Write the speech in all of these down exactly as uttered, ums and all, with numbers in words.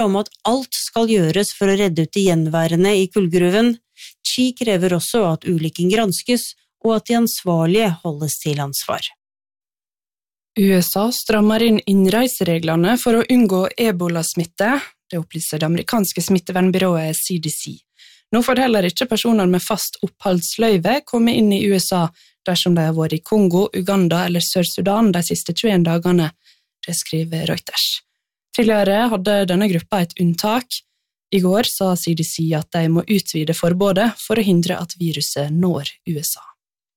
om at alt skal gjøres for å redde ut de gjenværende i kullgruven. Xi krever også at ulykken granskes, og at de ansvarlige holdes til ansvar. U S A strammer inn innreisereglene for å unngå ebola-smitte, det opplyser det amerikanske smittevernbyrået C D C. Nå får heller ikke personer med fast oppholdsløyve komme inn i U S A dersom de har vært i Kongo, Uganda eller Sør-Sudan de siste tjueen dagene, det skriver Reuters. Tidligere hadde denne gruppa et unntak. I går sa C D C at de må utvide forbudet for å hindre at viruset når U S A.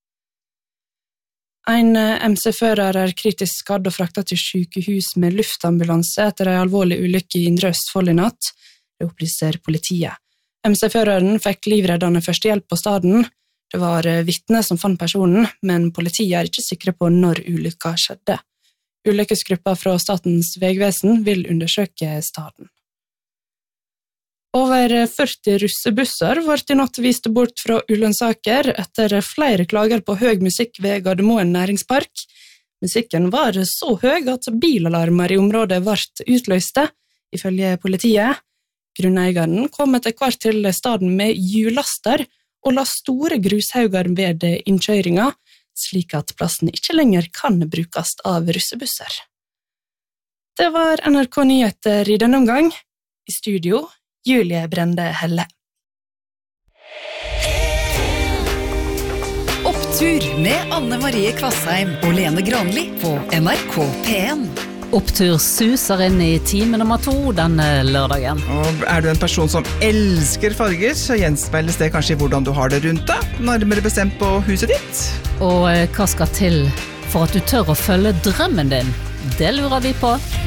En M C-fører er kritisk skadd og fraktet til sykehus med luftambulanse etter en alvorlig ulykke i Indre Østfold i natt, det opplyser politiet. M C-føreren fikk livreddende førstehjelp på staden. Det var vitne som fant personen, men politiet er ikke sikre på når ulykka skjedde. Ulykkesgruppa fra Statens vegvesen vil undersøke staden. Over førti russebusser ble i natt vist bort fra Ullensaker etter flere klager på høy musikk ved Gardermoen næringspark. Musikken var så høy at bilalarmer i området ble utløste, ifølge politiet. Grunneieren kom etter hvert til staden med hjullaster og la store grushauger ved innkjøringa, slik at plassen ikke lenger kan brukes av russebusser. Det var N R K Nyheter i denne omgang. I studio, Julie Brende Helle. Opptur med Anne Marie Kvassheim og Lene Granli på N R K P en. Opptur suser inn i time nummer to denne lørdagen. Og er du en person som elsker farger, så gjenspeiles det kanskje i hvordan du har det rundt deg, nærmere bestemt på huset ditt. Og hva skal til for at du tør å følge drømmen din? Det lurer vi på.